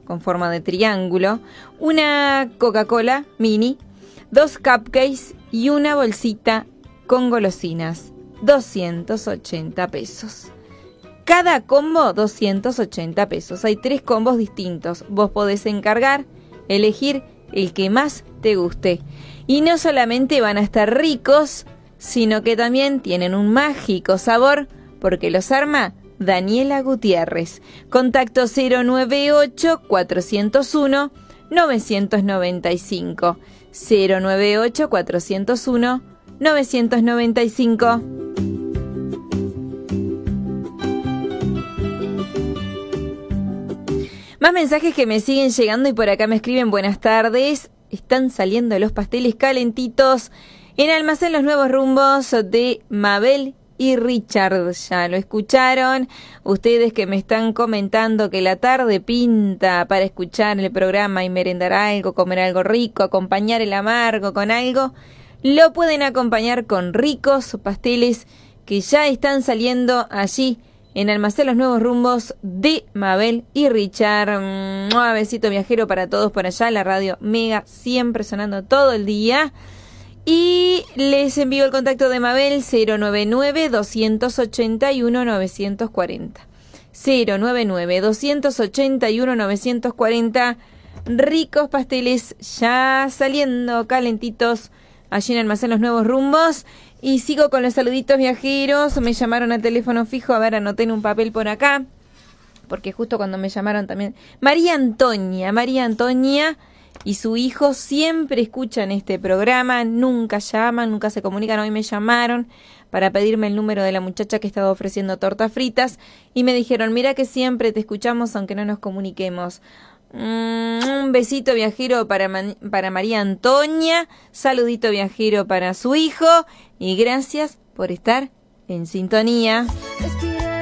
con forma de triángulo, una Coca-Cola mini, 2 cupcakes y una bolsita con golosinas, 280 pesos. Cada combo, 280 pesos. Hay 3 combos distintos. Vos podés encargar, elegir el que más te guste. Y no solamente van a estar ricos, sino que también tienen un mágico sabor, porque los arma Daniela Gutiérrez. Contacto 098-401-995. 098-401-995. Más mensajes que me siguen llegando y por acá me escriben: buenas tardes, están saliendo los pasteles calentitos en Almacén Los Nuevos Rumbos de Mabel y Richard. Ya lo escucharon, ustedes que me están comentando que la tarde pinta para escuchar el programa y merendar algo, comer algo rico, acompañar el amargo con algo, lo pueden acompañar con ricos pasteles que ya están saliendo allí en Almacén Los Nuevos Rumbos de Mabel y Richard. Un besito viajero para todos por allá. La radio Mega siempre sonando todo el día. Y les envío el contacto de Mabel: 099-281-940. 099-281-940. Ricos pasteles ya saliendo calentitos allí en Almacén Los Nuevos Rumbos. Y sigo con los saluditos viajeros. Me llamaron a teléfono fijo. A ver, anoté en un papel por acá, porque justo cuando me llamaron también. María Antonia y su hijo siempre escuchan este programa. Nunca llaman, nunca se comunican. Hoy me llamaron para pedirme el número de la muchacha que estaba ofreciendo tortas fritas. Y me dijeron: mira que siempre te escuchamos aunque no nos comuniquemos. Un besito viajero para María Antonia, saludito viajero para su hijo y gracias por estar en sintonía.